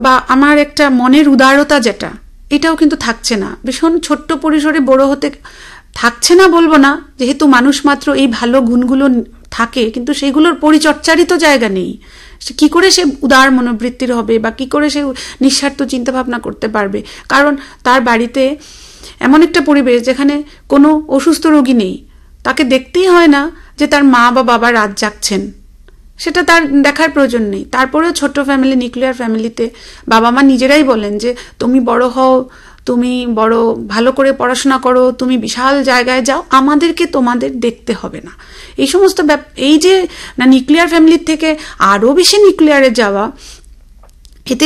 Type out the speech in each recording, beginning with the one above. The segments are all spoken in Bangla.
বা আমার একটা মনের উদারতা যেটা, এটাও কিন্তু থাকছে না। ভীষণ ছোট্ট পরিসরে বড় হতে থাকছে না বলবো না, যেহেতু মানুষ মাত্র এই ভালো গুণগুলো থাকে, কিন্তু সেগুলোর পরিচর্চারই তো জায়গা নেই। কি করে সে উদার মনোবৃত্তির হবে বা কি করে সে নিঃস্বার্থ চিন্তা ভাবনা করতে পারবে? কারণ তার বাড়িতে এমন একটা পরিবেশ যেখানে কোনো অসুস্থ রোগী নেই, তাকে দেখতেই হয় না যে তার মা বা বাবা রাত জাগছেন, সেটা তার দেখার প্রয়োজন নেই। তারপরেও ছোট ফ্যামিলি, নিউক্লিয়ার ফ্যামিলিতে বাবা মা নিজেরাই বলেন যে তুমি বড় হও, তুমি বড় ভালো করে পড়াশোনা করো, তুমি বিশাল জায়গায় যাও, আমাদেরকে তোমাদের দেখতে হবে না। এই সমস্ত এই যে না নিউক্লিয়ার ফ্যামিলির থেকে আরো বেশি নিউক্লিয়ারে যাওয়া, এতে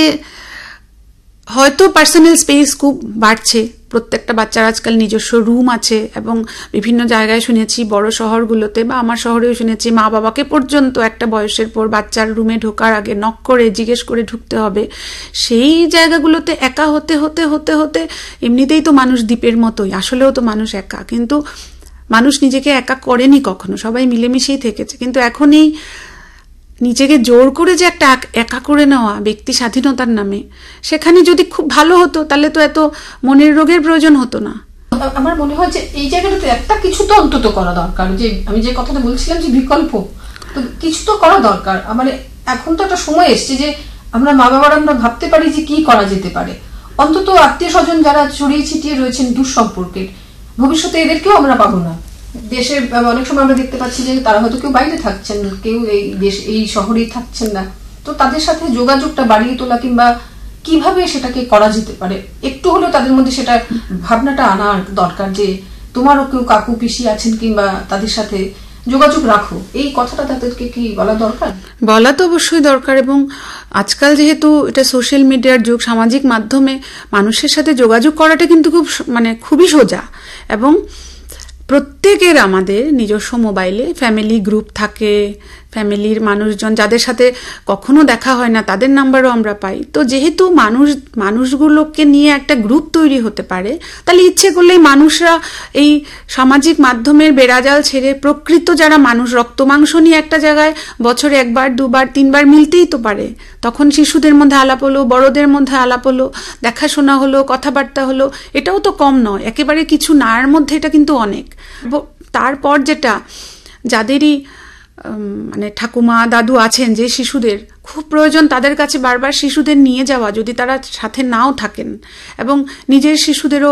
হয়তো পার্সোনাল স্পেস খুব বাড়ছে, প্রত্যেকটা বাচ্চার আজকাল নিজস্ব রুম আছে, এবং বিভিন্ন জায়গায় শুনেছি বড় শহরগুলোতে বা আমার শহরেও শুনেছি মা বাবাকে পর্যন্ত একটা বয়সের পর বাচ্চার রুমে ঢোকার আগে নক করে জিজ্ঞেস করে ঢুকতে হবে। সেই জায়গাগুলোতে একা হতে হতে হতে হতে এমনিতেই তো মানুষ দ্বীপের মতোই, আসলেও তো মানুষ একা, কিন্তু মানুষ নিজেকে একা করেনি কখনো, সবাই মিলেমিশেই থেকেছে। কিন্তু এখন এই নিজেকে জোর করে যে একটা একা করে নেওয়া ব্যক্তি স্বাধীনতার নামে, সেখানে যদি খুব ভালো হতো তাহলে তো এত মনের রোগের প্রয়োজন হতো না। আমার মনে হয় যে এই জায়গাটাতে একটা কিছু তো অন্তত করা দরকার। যে আমি যে কথাটা বলছিলাম যে বিকল্প, তো কিছু তো করা দরকার। মানে এখন তো একটা সময় এসছে যে আমরা মা বাবারা আমরা ভাবতে পারি যে কি করা যেতে পারে। অন্তত আত্মীয় স্বজন যারা ছড়িয়ে ছিটিয়ে রয়েছেন দুঃসম্পর্কের, ভবিষ্যতে এদেরকেও আমরা পাবো না। দেশে অনেক সময় আমরা দেখতে পাচ্ছি যে তারা হয়তো কেউ বাইরে থাকছেন, কেউ এই শহরেই থাকছেন না, তো তাদের সাথে যোগাযোগটা বাড়িয়ে তোলা কিংবা কিভাবে সেটাকে করা যেতে পারে, একটু হলেও তাদের মধ্যে সেটা ভাবনাটা আনার দরকার যে তোমারও কেউ কাকু পিসি আছেন কিংবা তাদের সাথে যোগাযোগ রাখো, এই কথাটা তাদেরকে কি বলা দরকার? বলা তো অবশ্যই দরকার, এবং আজকাল যেহেতু এটা সোশ্যাল মিডিয়ার যুগ, সামাজিক মাধ্যমে মানুষের সাথে যোগাযোগ করাটা কিন্তু খুবই সোজা। এবং প্রত্যেকের আমাদের নিজস্ব মোবাইলে ফ্যামিলি গ্রুপ থাকে, ফ্যামিলির মানুষজন যাদের সাথে কখনো দেখা হয় না তাদের নাম্বারও আমরা পাই। তো যেহেতু মানুষগুলোকে নিয়ে একটা গ্রুপ তৈরি হতে পারে, তাহলে ইচ্ছে করলেই মানুষরা এই সামাজিক মাধ্যমের বেড়াজাল ছেড়ে প্রকৃত যারা মানুষ, রক্ত মাংস নিয়ে একটা জায়গায় বছরে একবার দুবার তিনবার মিলতেই তো পারে। তখন শিশুদের মধ্যে আলাপ হলো, বড়দের মধ্যে আলাপ হলো, দেখাশোনা হলো, কথাবার্তা হলো, এটাও তো কম নয়। একেবারে কিছু নার মধ্যে এটা কিন্তু অনেক। তারপর যেটা যাদেরই ঠাকুমা দাদু আছেন, যে শিশুদের খুব প্রয়োজন, তাদের কাছে বারবার শিশুদের নিয়ে যাওয়া, যদি তারা সাথে নাও থাকেন, এবং নিজের শিশুদেরও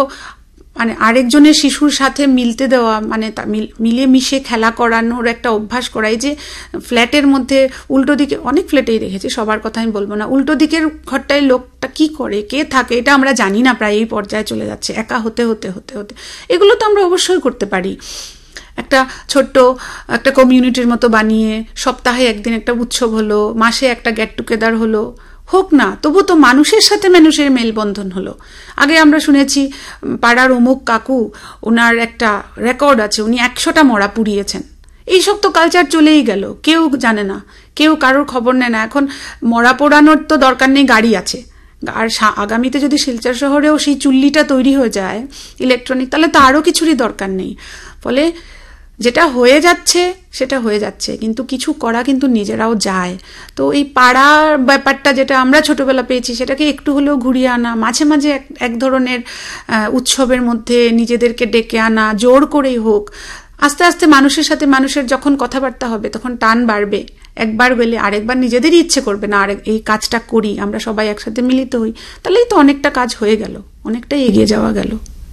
আরেকজনের শিশুর সাথে মিলতে দেওয়া, মিলে মিশে খেলা করানোর একটা অভ্যাস করাই। যে ফ্ল্যাটের মধ্যে উল্টো দিকে, অনেক ফ্ল্যাটেই দেখেছি, সবার কথা আমি বলবো না, উল্টো দিকের ঘরটায় লোকটা কি করে, কে থাকে, এটা আমরা জানি না, প্রায় এই পর্যায়ে চলে যাচ্ছে, একা হতে হতে হতে হতে। এগুলো তো আমরা অবশ্যই করতে পারি। একটা ছোট্ট একটা কমিউনিটির মতো বানিয়ে সপ্তাহে একদিন একটা উৎসব হলো, মাসে একটা গেট টুগেদার হলো, হোক না, তবু তো মানুষের সাথে মানুষের মেলবন্ধন হলো। আগে আমরা শুনেছি পাড়ার অমুক কাকু, ওনার একটা রেকর্ড আছে, উনি 100টা মরা পুড়িয়েছেন। এইসব তো কালচার চলেই গেল, কেউ জানে না, কেউ কারোর খবর নেয় না। এখন মরা পোড়ানোর তো দরকার নেই, গাড়ি আছে। আর আগামীতে যদি শিলচর শহরেও সেই চুল্লিটা তৈরি হয়ে যায় ইলেকট্রনিক, তাহলে তো আরও কিছুরই দরকার নেই। ফলে যেটা হয়ে যাচ্ছে সেটা হয়ে যাচ্ছে, কিন্তু কিছু করা কিন্তু নিজেরাও যায়। তো এই পাড়ার ব্যাপারটা যেটা আমরা ছোটবেলা পেয়েছি, সেটাকে একটু হলেও ঘুরিয়ে আনা, মাঝে মাঝে এক ধরনের উৎসবের মধ্যে নিজেদেরকে ডেকে আনা, জোর করেই হোক। আস্তে আস্তে মানুষের সাথে মানুষের যখন কথাবার্তা হবে, তখন টান বাড়বে। একবার গেলে আরেকবার নিজেদেরই ইচ্ছে করবে না, এই কাজটা করি, আমরা সবাই একসাথে মিলিত হই, তাহলেই তো অনেকটা কাজ হয়ে গেল, অনেকটাই এগিয়ে যাওয়া গেল।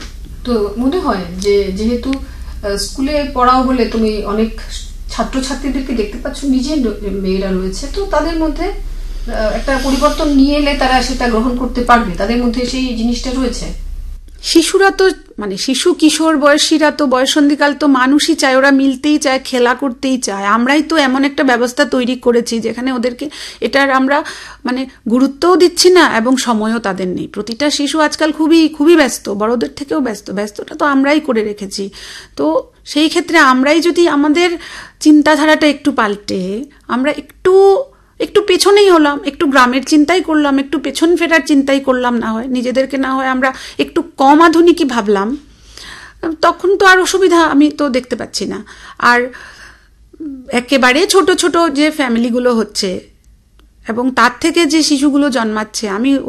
তো মনে হয় যে যেহেতু স্কুলে পড়াও বলে তুমি অনেক ছাত্রছাত্রীদেরকে দেখতে পাচ্ছ, নিজের মেয়েরা রয়েছে, তো তাদের মধ্যে একটা পরিবর্তন নিয়ে এলে তারা সেটা গ্রহণ করতে পারবে, তাদের মধ্যে সেই জিনিসটা রয়েছে। শিশুরা তো শিশু কিশোর বয়সীরা তো বয়সন্ধিকাল তো মানুষই চায়, ওরা মিলতেই চায়, খেলা করতেই চায়। আমরাই তো এমন একটা ব্যবস্থা তৈরি করেছি যেখানে ওদেরকে এটার আমরা গুরুত্বও দিচ্ছি না, এবং সময়ও তাদের নেই। প্রতিটা শিশু আজকাল খুবই খুবই ব্যস্ত, বড়দের থেকেও ব্যস্ত। ব্যস্তটা তো আমরাই করে রেখেছি। তো সেই ক্ষেত্রে আমরাই যদি আমাদের চিন্তাধারাটা একটু পাল্টে আমরা একটু পেছনেই হলাম, একটু গ্রামের চিন্তাই করলাম, একটু পেছন ফেরার চিন্তাই করলাম, না হয় নিজেদেরকে না হয় আমরা একটু কম আধুনিকই ভাবলাম, তখন তো আর অসুবিধা আমি তো দেখতে পাচ্ছি না। আর একেবারে ছোট ছোট যে ফ্যামিলিগুলো হচ্ছে, এবং তার থেকে যে শিশুগুলো জন্মাচ্ছে, আমি